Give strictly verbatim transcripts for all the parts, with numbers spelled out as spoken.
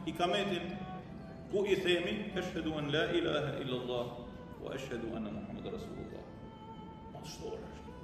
ikametin ku i themi ashhadu an la ilaha illallah wa ashhadu anna Muhammadar Rasulullah. Ma shtorë është.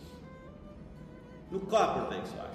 Nuk ka për te kësaj.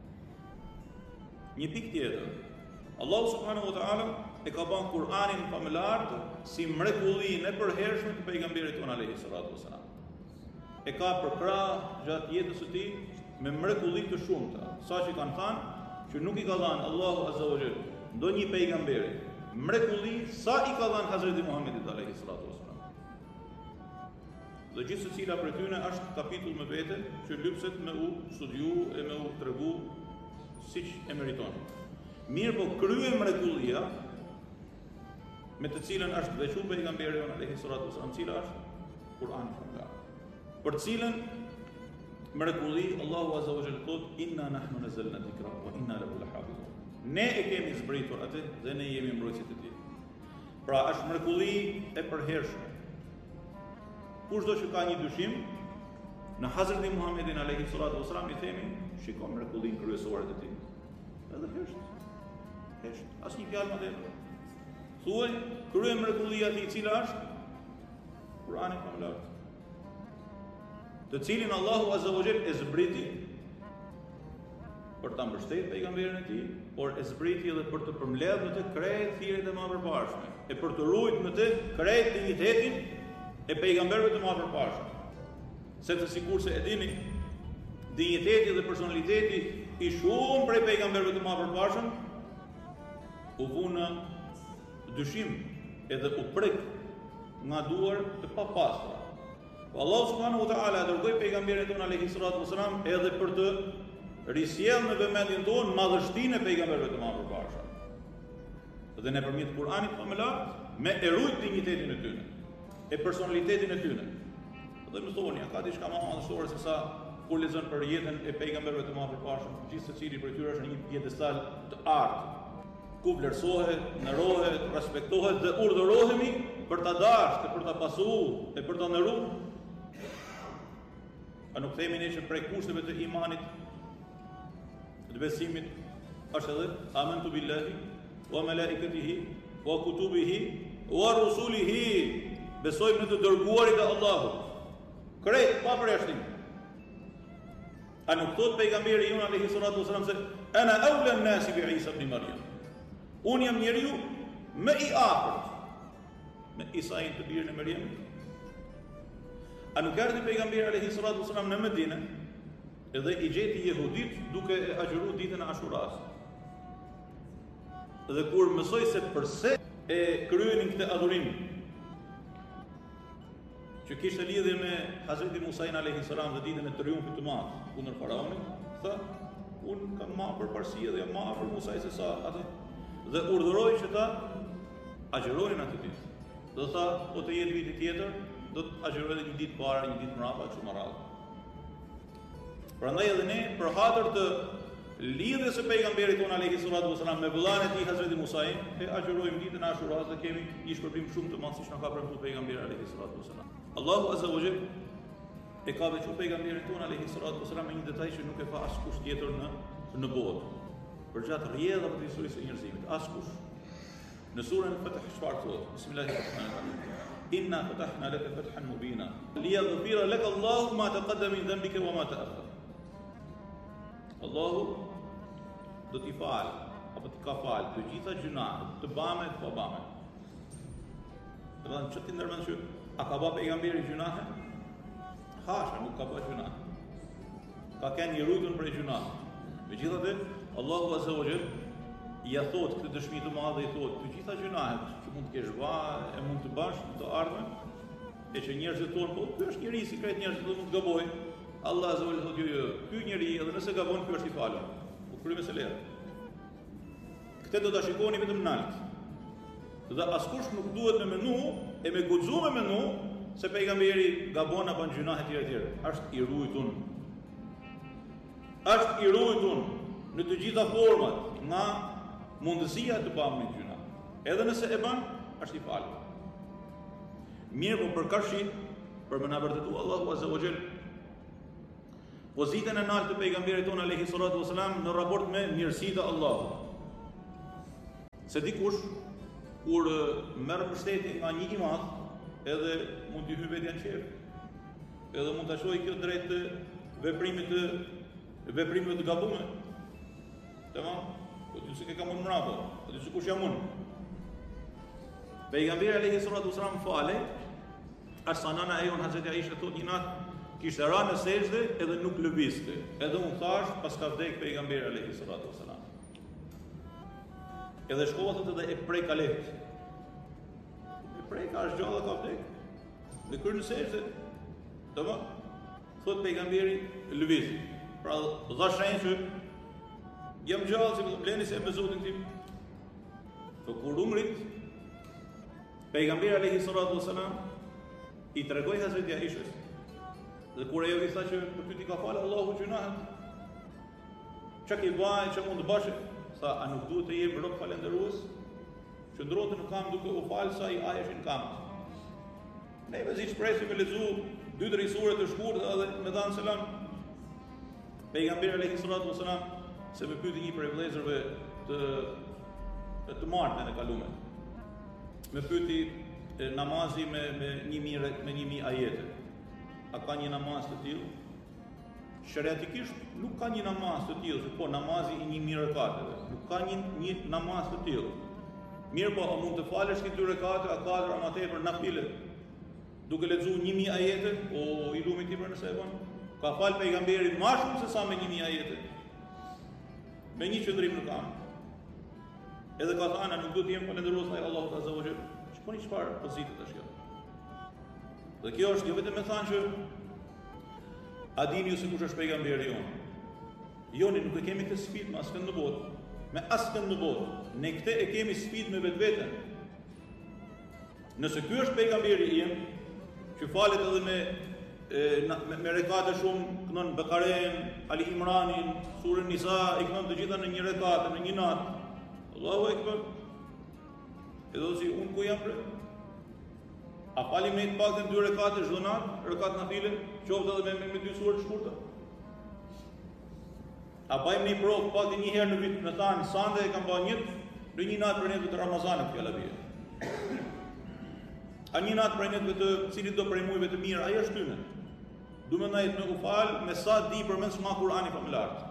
Një pikë tjetër. Allahu subhanahu wa ta'ala e ka bën Kur'anin famëlar si mrekullinë e përhershme të pejgamberit ton alayhi salatu wasalam. E ka përkrah gjatë jetës së tij me mrekulli të shumta, saqë kanë thënë që nuk i ka dhënë Allahu azza wa jall ndonjë pejgamberi mrekulli sa i ka dhënë Hazreti Muhamedit alayhi salatu wasalam. Dhe gjithë secila prej tyre është kapitull me vete që lypset me u studiu e me u tregu siç e meriton. Mirë po krye mrekullia me të cilën është veçuar pejgamberi jon alayhi salatu wasallam, cila është Kur'ani famëlar. Për cilën mrekulli Allahu azza wa jalla thot inna nahnu nazzalna dhikra wa inna lahu lahafizun. Ne e kemi zbritur atë dhe ne jemi mbrojtësit e tij. Pra është mrekulli e përhershme. Kushdo që ka një dyshim në Hazreti Muhammedin alayhi salatu wasallam i themi, shikoj mrekullin kryesore të tij. Edhe hesht. Hesht. Asnjë fjalë më tepër. Thuaj, krye mrekullia e tij e cila është Kur'ani famëlar. Të cilin Allahu azza wa jall e zbriti për ta mbështetur pejgamberin e tij, por e zbriti edhe për të përmbledhur në të krejt thirrjet e më përparshme, e për të ruajtur në të krejt dinjitetin e pejgamberëve të më përparshëm. Sepse sikurse e dini, dinjiteti dhe personaliteti i shumë prej pejgamberëve të më përparshëm u vuna dyshim edhe u prek nga duar të papastra. Allah subhanahu wa ta'ala dërgoi pejgamberin ton alayhi salatu wasalam edhe për të risjellë në vëmendjen tonë madhështinë e pejgamberëve të më përparshëm. Dhe nëpërmjet Kur'anit famëlar me e rujt dinjitetin e tyre, e personalitetin e tyre. Dhe më thoni, a ka diçka më madhështore se sa kur lexon për jetën e pejgamberëve të më përparshëm, gjithë secili prej tyre është në një pjedestal të artë, ku vlerësohet, nderohet, respektohet dhe urdhërohemi për ta dashur, për ta pasuar e për ta nderuar. A nuk themi ne që prej kushteve të imanit, të besimit, është edhe amantu billahi wa malaikatihi wa kutubihi wa rusulihi. Besojmë në të dërguarit e Allahut. Krejt pa përjashtim. A nuk thot pejgamberi jon alayhi salatu wasalam se ana awla an-nasi bi Isa ibn Maryam. Unë jam njeriu më i afërt me Isain të birin e Maryamit. A nuk erdhi pejgamberi alayhi salatu wasalam në Medinë edhe i gjeti jehudit duke e agjëruar ditën e Ashuras. Dhe kur mësoi se përse e kryenin këtë adhurim që kishte lidhje me Hazreti Musain alayhi salam dhe ditën e triumfit të madh kundër faraonit, tha, unë kam më përparësi dhe jam më afër Musait se sa atë. Dhe urdhëroi që ta agjëronin atë ditë. Do tha, po të jetë viti tjetër, do të agjërojë një ditë para, një ditë mbrapa, kështu më radhë. Prandaj edhe ne për hatër të lidhjes së pejgamberit ton alayhi salatu wasalam me vëllain e tij Hazreti Musain, e agjërojmë ditën e Ashuras dhe kemi një shpërblim shumë të madh siç na ka premtuar pejgamberi alayhi salatu wasalam. Allahu azza wa jall e ka veçuar pejgamberin ton alayhi salatu wasalam me një detaj që nuk e ka askush tjetër në në botë. Për gjatë rrjedhave të historisë së njerëzimit, askush. Në surën Fath çfarë thotë? Bismillahirrahmanirrahim. Inna fatahna laka fathan mubina liyaghfira laka Allahu ma taqaddama min dhanbika wa ma ta'akhkhara. Allahu do t'i falë, apo t'i ka falë të gjitha gjunahet, të bamet, pa bamet. Dhe më dhënë, që t'i ndërmend që a ka ba pejgamberi gjunahet? Hasha, nuk ka ba gjunahet. Ka ken një rujtën për e gjunahet. Me gjitha dhe, Allahu azza wa jall ja thot këtë dëshmi të madhe, i thot të gjitha gjunahet që mund të kesh ba, e mund të bash të ardhmen, e që njerëzit tonë, po, kjo është njeri si krejt njerëzit do mund të gaboj. Allah azza wa jall thotë, jo, jo, ky njeri edhe nëse gabon, ky është i falur. U kry me seler. Këtë do ta shikoni vetëm nalt. Dhe askush nuk duhet me menu e me guxu me menu se pejgamberi gabon apo gjunahe të tjera. Është i ruajtur. Është i ruajtur në të gjitha format nga mundësia të bëjë gjuna. Edhe nëse e bën, është i falur. Mirë, po për kashi, për më na vërtetuar Allahu azza wa jall pozitën e lartë të pejgamberit ton alayhi salatu wasalam në raport me mirësitë e Allahut. Se dikush kur merr mbështetje nga një i madh, edhe mund t'i hyjë vetja në qef. Edhe mund ta shohë kjo drejt të veprimit të veprimeve të gabuara. Tamam? Po ti s'e ke kamun mbrapa, po ti sikush jam unë. Pejgamberi alayhi salatu wasalam fale, asa nana e jon Hazreti Aisha thotë një natë kishte rënë në sejdë edhe nuk lëvizte. Edhe unë thash pas ka vdek pejgamberi alayhi salatu wasalam. Edhe shkova thotë edhe e prej ka lehtë. E prej ka është gjallë ka vdek. Në kërë në sejdë. Tamam? Thotë pejgamberi lëviz. Pra dha shenjë që jam gjallë se bleni se me Zotin tim. Po kur umrit, pejgamberi alayhi salatu wasalam i tregoi Hazreti Aishës. Dhe kur ajo i tha që për ty ti ka falë Allahu gjunahet. Çka ke bëj, çka mund të bësh? Tha, a nuk duhet të jep rob falënderues? Që ndrotë në kam duke u falë sa i ajeshin kam. Ne vezi shpresim me lexu dy tre sure të shkurtë edhe me dhan selam. Pejgamberi alayhi salatu wasalam se më pyeti një prej vëllezërve të të martën e kaluar. Më pyeti namazi me me një mijë me një mijë ajete. A ka një namaz të tillë? Shariatikisht nuk ka një namaz të tillë, po namazi i një mijë rekateve. Nuk ka një një namaz të tillë. Mirë po, a mund të falësh këto dy rekate, a katër ama tepër nafile? Duke lexuar një mijë ajete, o i lumi ti për nëse e bën. Ka fal pejgamberi më shumë se sa me një mijë ajete. Me një qëndrim nuk kam. Edhe ka thënë, nuk do të jem falënderues ndaj Allahut azza wa jall. Shikoni çfarë pozitë është kjo. Dhe kjo është jo vetëm me thënë që a dini ju se kush është pejgamberi jonë. Joni nuk e kemi këtë sfidë me askënd në botë, me askënd në botë. Ne këtë e kemi sfidë me vetveten. Nëse ky është pejgamberi im, që falet edhe me e, me, me rekate shumë, kënon Bekaren, Ali Imranin, surën Nisa, i kënon të gjitha në një rekate, në një natë. Allahu Ekber. Edhe si unë ku jam pre? A falim ne të paktën dy rekate çdo natë, rekat nafile, qoftë edhe me, me, me dy surë të shkurtë? A bajmë një provë të paktën një herë në vit, me thanë sande e kam bërë një në një natë për netëve të Ramazanit fjala bie. A një natë për netëve të cilit do prej mujve të mirë, ajo është tyne. Du me ndajt me u falë me sa di përmes nga Kurani familjartë.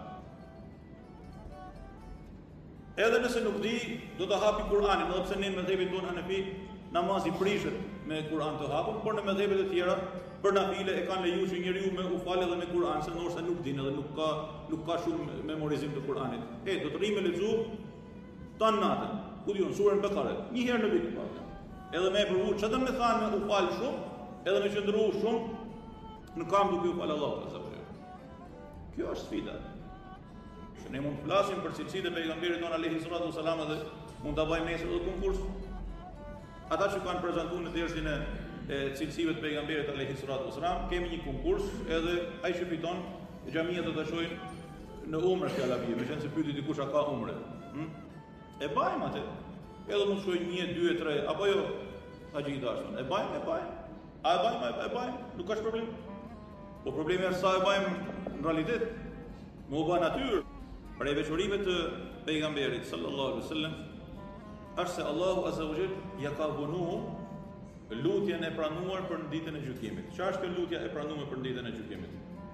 Edhe nëse nuk di, do të hapi Kur'anin, edhe pse ne me dhebit tonë Hanefi, namazi prishet me Kur'an të hapur, por në mëdhëbet e tjera për nafile e kanë lejuar që njeriu me u falë edhe me Kur'an, se ndoshta nuk din edhe nuk ka nuk ka shumë memorizim të Kur'anit. E do të rri me lexu tan natën. Ku diun surën Bekare, një herë në vit pak. Edhe me provu çfarë do të thonë me u fal shumë, edhe me qëndru shumë në kam duke u falë Allahut azza wa jall. Kjo është sfida. Se ne mund të flasim për cilësitë e pejgamberit tonë alayhi salatu wasalam dhe mund ta bëjmë nesër edhe konkurs. Ata që kanë prezantuar në dershin e, e cilësive të pejgamberit alayhi salatu wasalam, kemi një konkurs edhe ai që fiton xhamia do ta shohim në umrë fjala bie, me qenë se pyeti dikush a ka umrë. Hm? E bajmë atë. Edhe mund të shohim një, dy, tre, apo jo haxhi i dashur. E bajmë, e bajmë. A e bajmë, e bajmë, nuk ka problem. Po problemi është sa e bajmë në realitet. Më u bë natyrë. Për e veçorive të pejgamberit sallallahu alaihi wasallam është se Allahu azza wa jall ja ka vënë lutjen e pranuar për ditën e gjykimit. Çfarë është kjo lutja e pranuar për ditën e gjykimit?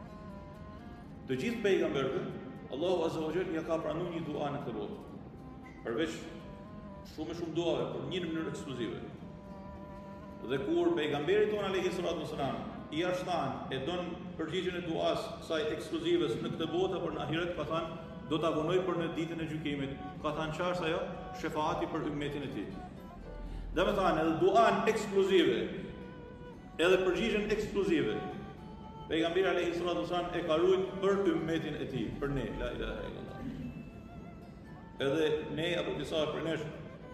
Të gjithë pejgamberëve Allahu azza wa jall ja ka pranuar një dua në këtë botë. Përveç shumë shumë duave, por një në mënyrë ekskluzive. Dhe kur pejgamberi ton alayhi salatu wasalam i ashtan e don përgjigjen e duas kësaj ekskluzive në këtë botë apo në ahiret, ka thënë do ta vonoj për në ditën e gjykimit. Ka thënë çfarë është ajo? Shefaati për ummetin e tij. Dhe me thënë edhe duan ekskluzive, edhe përgjigjen ekskluzive. Pejgamberi alayhi salatu wasalam e ka ruajt për ummetin e tij, për ne, la ilaha illallah. Edhe ne apo disa për nesh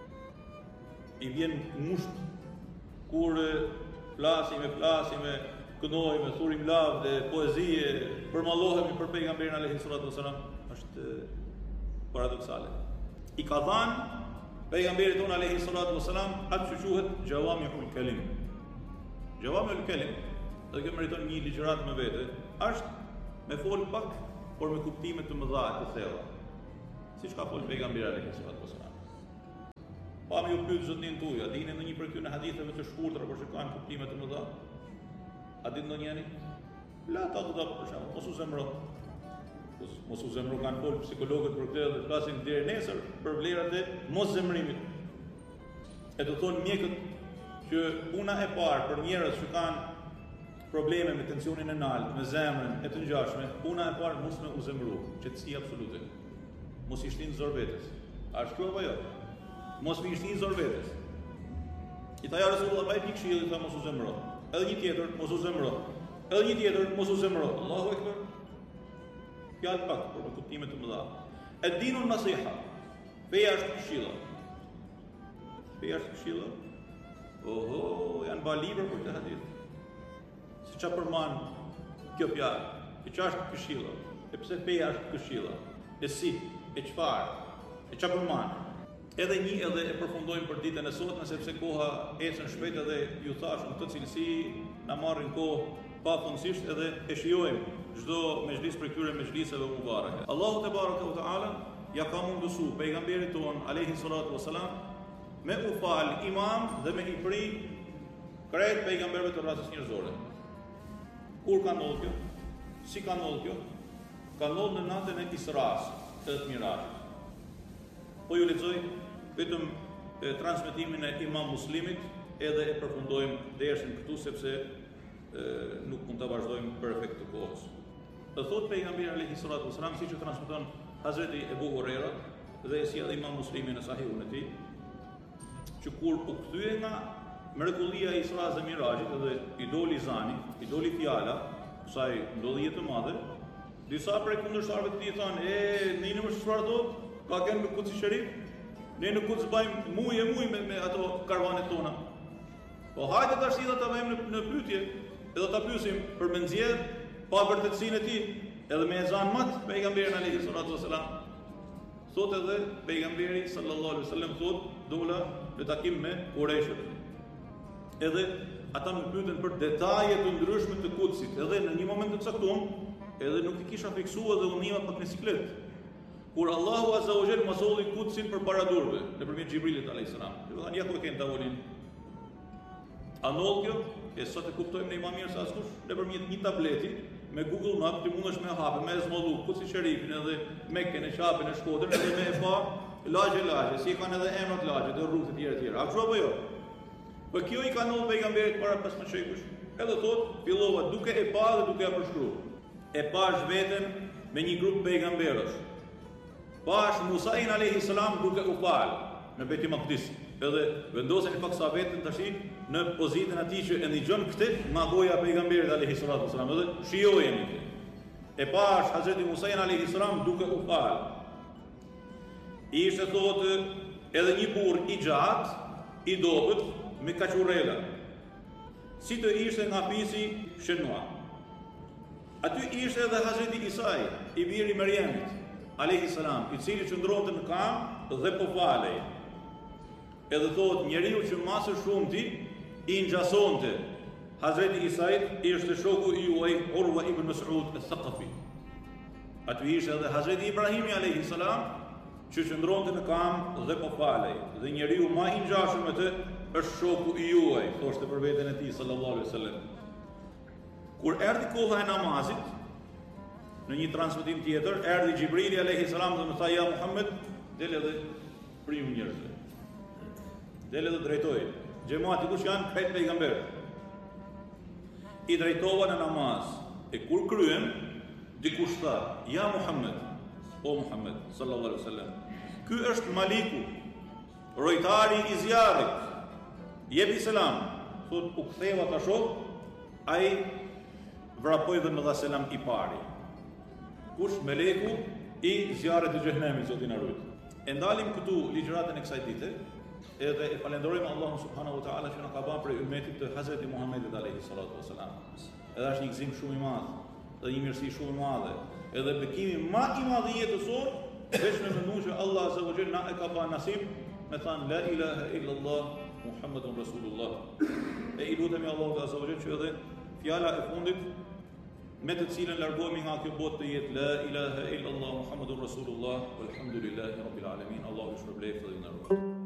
i vjen musht kur flasim e flasim e kënojmë, thurim lavde, poezie, përmallohemi për pejgamberin alayhi salatu wasalam, është paradoksale. I ka dhënë pejgamberit ton alayhi salatu wasalam atë që quhet Jawami'ul Kalim. Jawami'ul Kalim, dhe kjo meriton një ligjërat me vete, është me fol pak, por me kuptime të mëdha të thella. Siç ka fol pejgamberi alayhi salatu wasalam. Pa me ju pyet zotnin tuaj, a dini ndonjë prej këtyre haditheve të shkurtra por që kanë kuptime të mëdha? A din ndonjëri? La taghdab për shembull, mos u zemro. Mos u zemro kanë folë psikologët për këtë dhe flasin deri nesër për vlerat e mos zemrimit. E do thonë mjekët që puna e parë për njerëz që kanë probleme me tensionin e lartë, me zemrën e të ngjashme, puna e parë mos me u zemru, qetësi absolute. Mos i shtin zor vetes. A është kjo apo jo? Mos i shtin zor vetes. I tha ja Resulullah pa i pikë këshillit, tha mos u zemro. Edhe një tjetër, mos u zemro. Edhe një tjetër, mos u zemro. Allahu Ekber. Fjalë pak për kuptime të mëdha. Ad-dinu nasiha. Feja është këshilla. Feja është këshilla. Oho, janë ba libra për këtë hadith. Si çfarë përmban kjo fjalë? E çfarë është këshilla? E pse feja është këshilla? E si? E çfarë? E çfarë përmban? Edhe një edhe e përfundojmë për ditën e sotme sepse koha ecën shpejt edhe ju thash në këtë cilësi na marrin kohë pafundësisht edhe e shijojmë çdo mezhlis për këtyre mezhliseve mubarake. Allahu te baraka ve taala ja ka mundësu pejgamberit ton alayhi salatu wasalam me u fal imam dhe me i pri krejt pejgamberëve të rasës njerëzore. Kur ka ndodhur kjo? Si ka ndodhur kjo? Ka ndodhur në natën e Isras, të Mirajit. Po ju lexoj vetëm e, transmetimin e Imam Muslimit edhe e përfundojmë dershin këtu sepse e, nuk mund ta vazhdojmë për efekt të kohës. E thot pejgamberi alayhi salatu wasalam siç e transmeton Hazreti Ebu Huraira dhe e sjell Imam Muslimi në Sahihun e tij, që kur u kthye nga mrekullia e Isras dhe Mirajit dhe i doli zani, i doli fjala, kësaj ndodhje të madhe, disa prej kundërshtarëve të tij thonë, "E, në një çfarë do? Ka kënë me Kutsi Sherif? Ne në Kutsi bajmë muj e muj me, me ato karvanet tona. Po hajde tash i ta bëjmë në, në pyetje, edhe ta pyesim për me nxjerr pa vërtetësinë e tij, edhe me ezan mat pejgamberin alayhi salatu wasalam." Thot edhe pejgamberi sallallahu alaihi wasallam thot, "Dola në takim me Qurayshët." Edhe ata më pyeten për detaje të ndryshme të Kutsit, edhe në një moment të caktuar, edhe nuk i kisha fiksuar dhe unë pak në siklet. Kur Allahu Azza wa Jall mësolli Kutsin përpara durve, nëpërmjet Xhibrilit alayhis salam. Do të thonë ja ku e kanë tavolin. A ndodh kjo? E sot e kuptojmë ne më mirë se askush, nëpërmjet një tableti me Google Maps ti mundesh me hapë, me zmollu Kutsi Sherifin edhe Mekën, e Çapën, e Shkodrën edhe me e pa lagje lagje, si kanë edhe emrat lagje, dhe rrugë të tjera të tjera. A kështu apo jo? Po kjo i ka ndodhur pejgamberit para pesëmbëdhjetë shekush. Edhe thot, fillova duke e pa dhe duke ja përshkruar. E pash veten me një grup pejgamberësh. Pash Musain alayhi salam duke u fal në Beitul Maqdis. Edhe vendosën pak sa veten tash në pozitën atij që e ndihjon këtë nga goja e pejgamberit alayhi salatu wasalam. Edhe shijojeni këtë. E pash Hazreti Musain alayhi salam duke u fal. Ishte thotë edhe një burr i gjatë, i dobët me kaçurrela. Si të ishte nga pisi Shenua. Aty ishte edhe Hazreti Isai, i biri i Mariamit alayhi salam, i cili qëndronte në kam dhe po falej. Edhe thot njeriu që masë shumti i ngjasonte Hazreti Isait ishte shoku i juaj Urwa ibn Mas'ud al-Thaqafi. Aty ishte edhe Hazreti Ibrahimi alayhi salam që qëndronte në kam dhe po falej. Dhe njeriu më i ngjashëm me të është shoku i juaj, thoshte për veten e tij sallallahu alaihi wasallam. Kur erdhi koha e namazit, në një transmetim tjetër, erdhi Xhibrili alayhi salam dhe më tha ja Muhammed, del edhe priu njerëzve. Del edhe drejtoj. Xhamati kush janë krejt pejgamberë. I drejtova në namaz. E kur kryen, dikush tha, ja Muhammed, o Muhammed sallallahu alaihi wasallam. Ky është Maliku, rojtari i zjarrit. Jepi selam. Thot u ktheva ta shoh, ai vrapoi dhe më dha selam i pari. Kush? Meleku i zjarrit të xhenemit, Zoti na ruaj. E ndalim këtu ligjëratën e kësaj dite, edhe e falenderojmë Allahun subhanahu wa taala që na ka bërë për ummetin të Hazreti Muhamedit alayhi salatu wasalam. Edhe është një gëzim shumë i madh, dhe një mirësi shumë e madhe, edhe bekimi më i madh i jetësor, veç në menduar që Allah azza wa jalla na e ka bërë nasib me thanë la ilaha illa Allah Muhammedun Rasulullah. E i lutemi Allahut azza wa jalla që edhe fjala e fundit me të cilën largohemi nga kjo botë të jetë la ilaha illa Allah Muhammedun Rasulullah walhamdulillahi rabbil alamin. Allahu shpërblet dhe na ruaj.